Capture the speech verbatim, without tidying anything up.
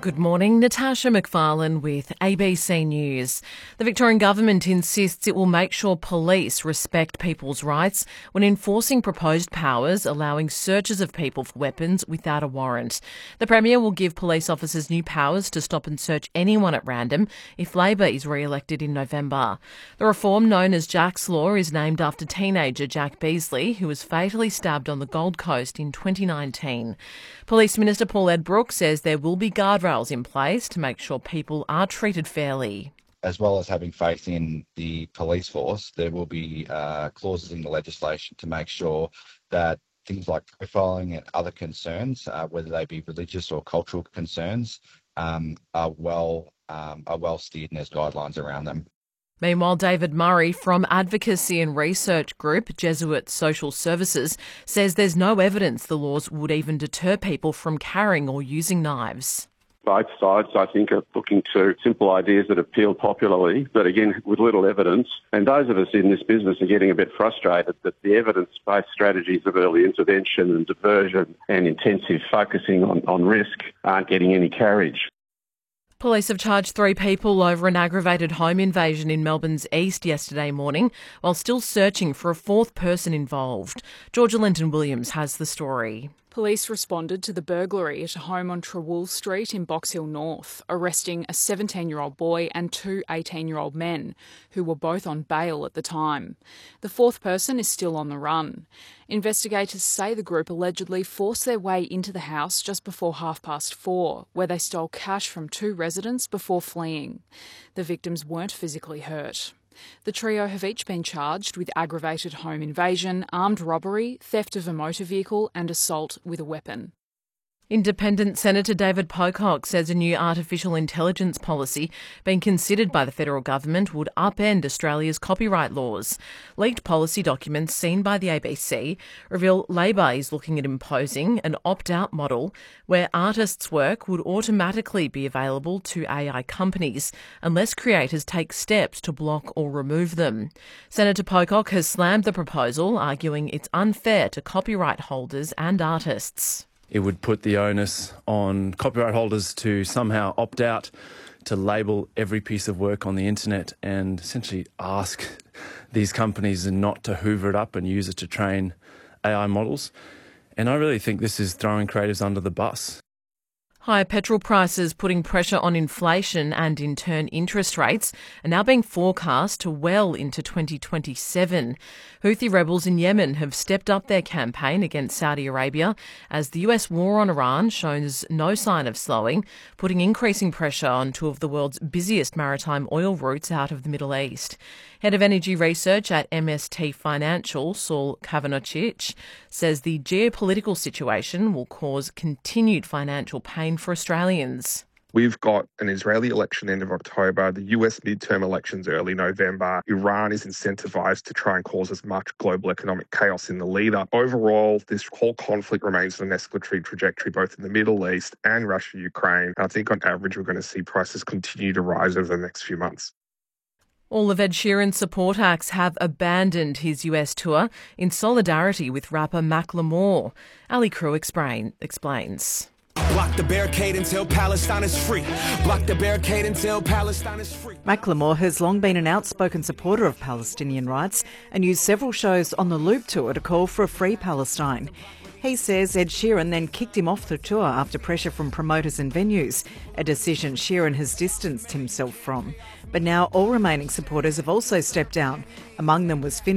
Good morning, Natasha McFarlane with A B C News. The Victorian Government insists it will make sure police respect people's rights when enforcing proposed powers allowing searches of people for weapons without a warrant. The Premier will give police officers new powers to stop and search anyone at random if Labor is re-elected in November. The reform, known as Jack's Law, is named after teenager Jack Beasley, who was fatally stabbed on the Gold Coast in twenty nineteen. Police Minister Paul Edbrook says there will be guardrails in place to make sure people are treated fairly. As well as having faith in the police force, there will be uh, clauses in the legislation to make sure that things like profiling and other concerns, uh, whether they be religious or cultural concerns, um, are well um, are well steered and there's guidelines around them. Meanwhile, David Murray from advocacy and research group Jesuit Social Services says there's no evidence the laws would even deter people from carrying or using knives. Both sides, I think, are looking to simple ideas that appeal popularly, but again, with little evidence. And those of us in this business are getting a bit frustrated that the evidence-based strategies of early intervention and diversion and intensive focusing on, on risk aren't getting any carriage. Police have charged three people over an aggravated home invasion in Melbourne's east yesterday morning, while still searching for a fourth person involved. Georgia Linton-Williams has the story. Police responded to the burglary at a home on Trawool Street in Box Hill North, arresting a seventeen-year-old boy and two eighteen-year-old men, who were both on bail at the time. The fourth person is still on the run. Investigators say the group allegedly forced their way into the house just before half past four, where they stole cash from two residents before fleeing. The victims weren't physically hurt. The trio have each been charged with aggravated home invasion, armed robbery, theft of a motor vehicle and assault with a weapon. Independent Senator David Pocock says a new artificial intelligence policy being considered by the federal government would upend Australia's copyright laws. Leaked policy documents seen by the A B C reveal Labor is looking at imposing an opt-out model where artists' work would automatically be available to A I companies unless creators take steps to block or remove them. Senator Pocock has slammed the proposal, arguing it's unfair to copyright holders and artists. It would put the onus on copyright holders to somehow opt out to label every piece of work on the internet and essentially ask these companies not to hoover it up and use it to train A I models. And I really think this is throwing creatives under the bus. Higher petrol prices putting pressure on inflation and, in turn, interest rates are now being forecast to well into twenty twenty-seven. Houthi rebels in Yemen have stepped up their campaign against Saudi Arabia as the U S war on Iran shows no sign of slowing, putting increasing pressure on two of the world's busiest maritime oil routes out of the Middle East. Head of Energy Research at M S T Financial, Saul Kavanacic, says the geopolitical situation will cause continued financial pain for Australians. We've got an Israeli election end of October, the U S midterm elections early November. Iran is incentivised to try and cause as much global economic chaos in the lead up. Overall, this whole conflict remains on an escalatory trajectory both in the Middle East and Russia, Ukraine. And I think on average we're going to see prices continue to rise over the next few months. All of Ed Sheeran's support acts have abandoned his U S tour in solidarity with rapper Macklemore. Ali Crew explain, explains. Block the barricade until Palestine is free. Block the barricade until Palestine is free. Macklemore has long been an outspoken supporter of Palestinian rights and used several shows on the Loop tour to call for a free Palestine. He says Ed Sheeran then kicked him off the tour after pressure from promoters and venues, a decision Sheeran has distanced himself from. But now all remaining supporters have also stepped down. Among them was Finn